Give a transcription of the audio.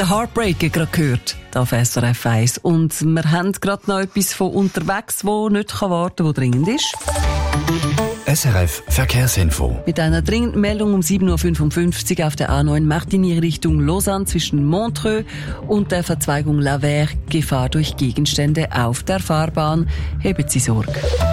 Der Heartbreaker gerade gehört, auf SRF 1. Und wir haben gerade noch etwas von unterwegs, wo nicht warten kann, wo dringend ist. SRF Verkehrsinfo. Mit einer dringenden Meldung um 7.55 Uhr auf der A9 Martigny Richtung Lausanne zwischen Montreux und der Verzweigung La Verre. Gefahr durch Gegenstände auf der Fahrbahn. Haben Sie Sorge.